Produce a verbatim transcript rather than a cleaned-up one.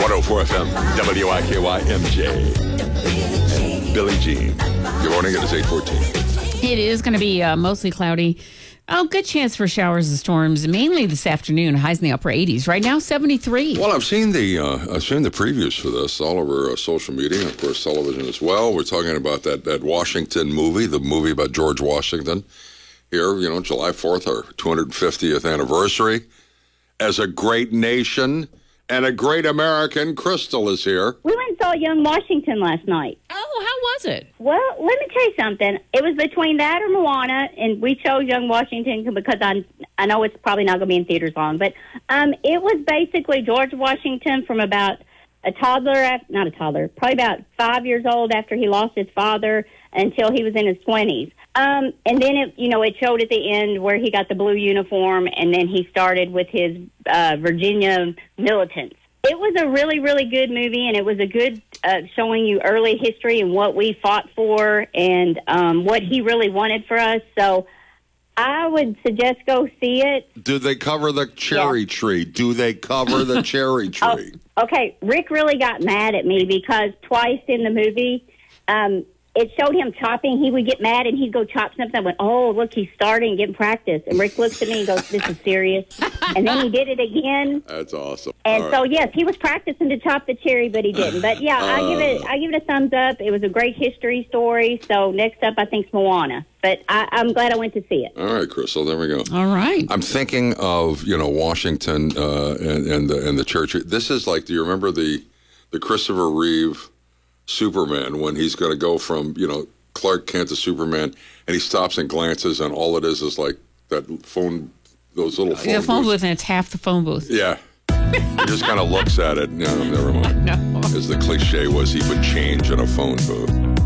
one oh four F M, W I K Y M J. And Billie Jean. Good morning, it is eight fourteen. It is going to be uh, mostly cloudy. Oh, good chance for showers and storms, mainly this afternoon. Highs in the upper eighties. Right now, seventy-three. Well, I've seen the uh, I've seen the previews for this all over uh, social media, and of course, television as well. We're talking about that, that Washington movie, the movie about George Washington. Here, you know, July fourth, our two hundred fiftieth anniversary. As a great nation and a great American, Crystal is here. We went and saw Young Washington last night. Oh, how was it? Well, let me tell you something. It was between that or Moana, and we chose Young Washington because I, I know it's probably not going to be in theaters long. But um, it was basically George Washington from about a toddler, not a toddler, probably about five years old after he lost his father until he was in his twenties. Um, and then, it, you know, it showed at the end where he got the blue uniform, and then he started with his uh, Virginia militants. It was a really, really good movie, and it was a good uh, showing you early history and what we fought for and um, what he really wanted for us. So I would suggest go see it. Do they cover the cherry Yeah. tree? Do they cover the cherry tree? Oh, okay, Rick really got mad at me because twice in the movie, um, it showed him chopping. He would get mad, and he'd go chop something. I went, oh, look, he's starting, getting practice. And Rick looks at me and goes, this is serious. And then he did it again. That's awesome. And All so, right. yes, he was practicing to chop the cherry, but he didn't. But, yeah, I give it I give it a thumbs up. It was a great history story. So next up, I think, is Moana. But I, I'm glad I went to see it. All right, Crystal, there we go. All right. I'm thinking of, you know, Washington uh, and, and, the, and the church. This is like, do you remember the, the Christopher Reeve Superman when he's going to go from, you know, Clark Kent to Superman, and he stops and glances, and all it is is like that phone, those little phone The phone booths. booth, and it's half the phone booth. Yeah. He just kind of looks at it. No, never mind. No. As the cliche was, he would change in a phone booth.